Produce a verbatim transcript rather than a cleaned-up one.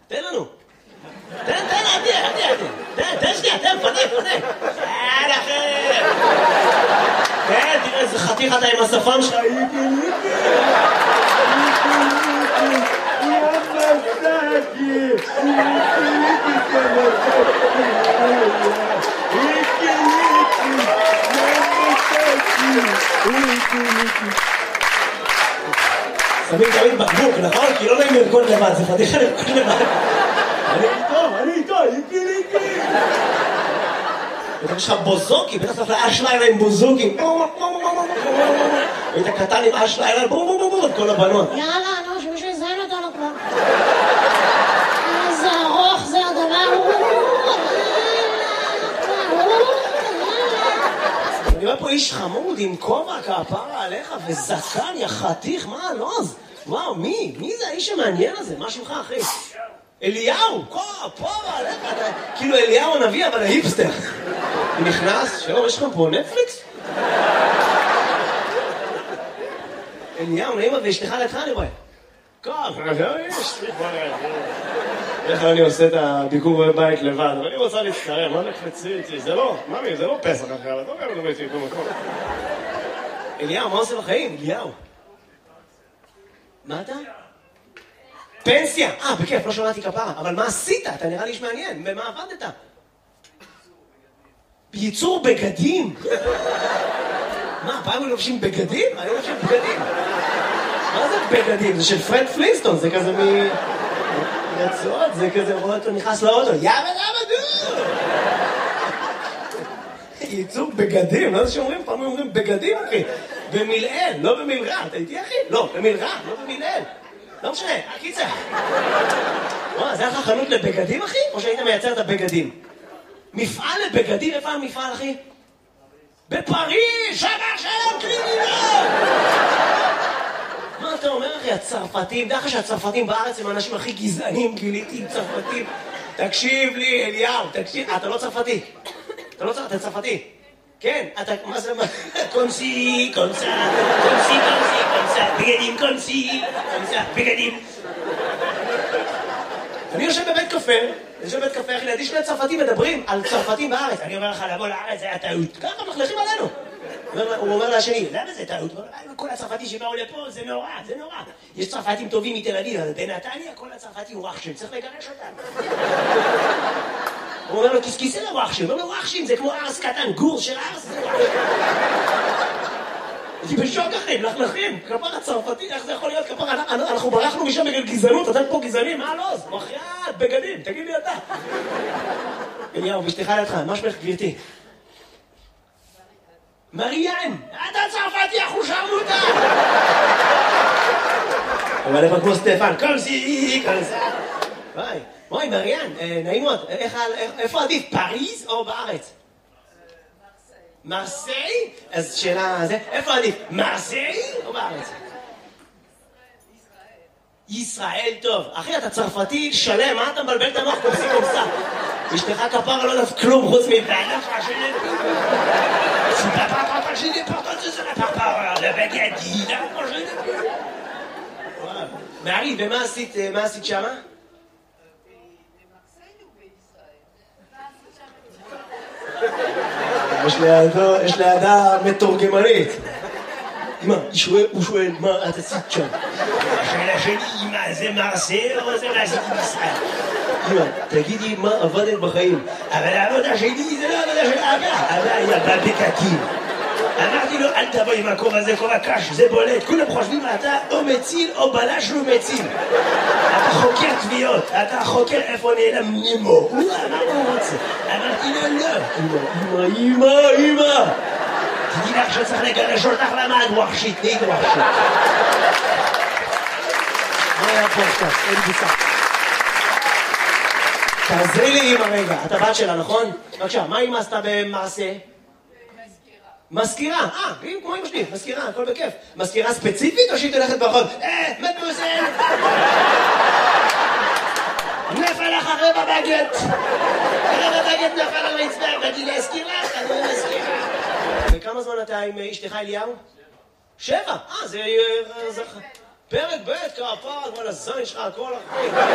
תן לנו. תן, תן, עדי, עדי, עדי. תן, תן שנייה, תן, פדק, פדק. תן לכם. תן, תראה איזה חתיך אתה עם השפם שלך. איקי, איקי. שמים תמיד בקבוק, נכון? כי לא נעים לרקוד לבד, זה פתיחה לרקוד לבד. אני איתו, אני איתו, איקי איקי. יש לך בוזוקי, בטח צריך לאש לילה עם בוזוקי. היית קטן עם אש לילה, בום בום בום בום, כל הבנות. יאללה, נו, שמישהו יזיין אותנו כבר. איזה ארוך זה הדבר. אני רואה פה איש חמוד עם כובע כפרה עליך וזקן, יא חתיך, מה הלוז? וואו, מי? מי זה האיש המעניין הזה? מה שמך, אחי? אליהו, כפרה עליך, כאילו אליהו הנביא, אבל ההיפסטר. נכנס, שלום, יש לכם פה נטפליקס? אליהו, נעימה ואשתך לידך אני רואה. כפרה, יש לי כבר... איך אני עושה את הביקור בבית לבד, אבל אני רוצה להצטרם, מה נקפצי איתי? זה לא, ממי, זה לא פסח אחרי, אבל לא גם לא הייתי איתו מקום. אליהו, מה עושה בחיים? אליהו. מה אתה? פנסיה! אה, בכיף, לא שמעתי כפרה, אבל מה עשית? אתה נראה לי איש מעניין, במה עבדת? ייצור בגדים? מה, פעם הם לובשים בגדים? אני לא לובשים בגדים. מה זה בגדים? זה של פרד פלינסטון, זה כזה מ... רצועות, זה כזה, רואה אותו נכנס לאוטו, יאבא יאבא דו! ייצוג בגדים, לא זה שאומרים, פעם אומרים בגדים, אחי. במילאל, לא במילרע, אתה איתי, אחי? לא, במילרע, לא במילאל. לא משנה, הקיצר. וואו, זה היה לך חנות לבגדים, אחי? או שהיית מייצר את הבגדים? מפעל לבגדים, איפה המפעל, אחי? בפריז, שבר שלום קרימינל! מה אתה אומר, אחי? הצרפתים, דרך שהצרפתים בארץ הם האנשים הכי גזענים, גיליתי עם צרפתים. תקשיב לי, אליהו, תקשיב. אתה לא צרפתי. אתה לא צרפתי, אתה צרפתי. כן, אתה, מה זה, מה? קונסי, קונסה, קונסי, קונסי, קונסה, בגדים, קונסי, קונסה, בגדים. אני יושב בבית קפה, אני יושב בבית קפה, אחי, לידי שני צרפתים מדברים על צרפתים בארץ. אני אומר לך, לבוא לארץ, זה היה טעות. ככה מחלכים עלינו. הוא אומר לשני, למה זה טעות? כל הצרפתי שבאו לפה, זה נורא, זה נורא. יש צרפתים טובים מתל אביב, אבל בנתניה כל הצרפתי הוא רחשים, צריך לגרש אותם. הוא אומר לו, כיסכיסי לרחשים, הוא אומר לו, רחשים, זה כמו ארס קטן, גור של ארס, זה רחשים. אני בשוק אחי, מלכלכים, כפר הצרפתי, איך זה יכול להיות? כפר, אנחנו ברחנו משם בגלל גזענות, אתם פה גזענים, מה לא? בחייאת, בגדים, תגיד לי אתה. אליהו, בשתיך לידך, מה שמך גבירתי? מריאן, אתה צרפתי, אנחנו שרמוטה! אבל איפה כמו סטפן, קומסי, קומסה. וואי, וואי, מריאן, נעים מאוד, איפה עדיף, פריז או בארץ? מרסיי? אז שאלה, איפה עדיף, מרסיי או בארץ? ישראל, טוב. אחי, אתה צרפתי שלם, מה אתה מבלבל את המוח קומסי קומסה? אשתך כפרה לא יודעת כלום חוץ מבעלה פרשנית. C'est pas pas pas pas j'ai des portes de la papa la baguette là moi je voilà Marie ומה עשית מה עשית שמה? יש לידה יש לידה מתורגמנית. אמא, הוא שואל מה את עשית שם? השאלה שלי אמא זה מרסיי או זה מה עשית בישראל? אמא, תגידי מה עבדת בחיים. אבל העבודה שלי זה לא עבודה של אבא. אבא היה בבקקים. אמרתי לו, אל תבוא עם הכובע הזה, כובע קש, זה בולט. כולם חושבים, אתה או מציל או בלש לא מציל. אתה חוקר תביעות, אתה חוקר איפה נעלם נימו. הוא אמר הוא רוצה. אמרתי לו, לא. אמא, אמא, אמא. תדעי לך שצריך לגרש אותך למה את ווחשית, נהיית ווחשית. מה היה פה עכשיו? אין בוצע. תעזרי לי אמא רגע, אתה בת שלה, נכון? בבקשה, מה אמא עשתה במעשה? מזכירה, אה, כמו אמא שלי, מזכירה, הכל בכיף. מזכירה ספציפית או שהיא תלכת ברחוב? אה, מדמוזל! נפל לך רבע בגט! רבע בגט נפל על הרצפה, באתי להזכירה, אני לא מזכירה. וכמה זמן אתה עם אשתך אליהו? שבע! אה, זה... פרק ב' כפרה, כל הזין שלך, הכל...